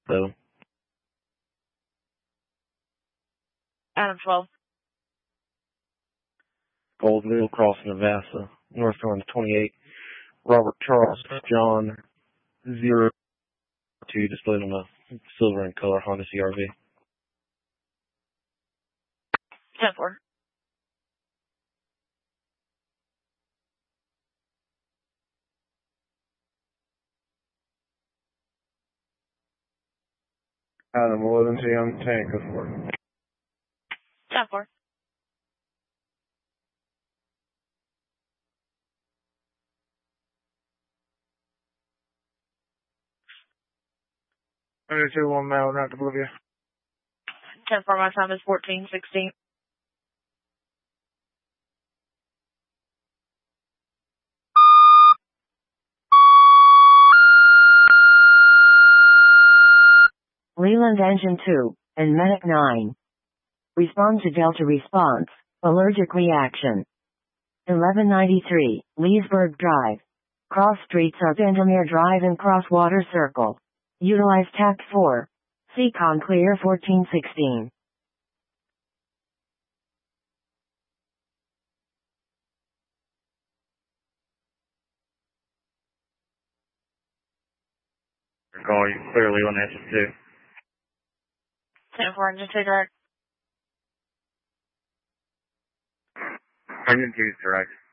So. Adam 12. Goldville crossing Navassa, North Carolina 28. Robert Charles John 02 displayed on a silver and color Honda CRV. 10-4. Adam 11, on tank, go for it. 10-4. Under 2-1 mile, not to Bolivia. 10-4, my time is 14:16. Leland Engine 2, and Medic 9. Respond to Delta response. Allergic reaction. 1193, Leesburg Drive. Cross streets are Bendemeer Drive and Crosswater Circle. Utilize TAC 4. Seacon clear 1416. Call you clearly on SS2. 10-4, engine 2 direct. Engine 2 direct.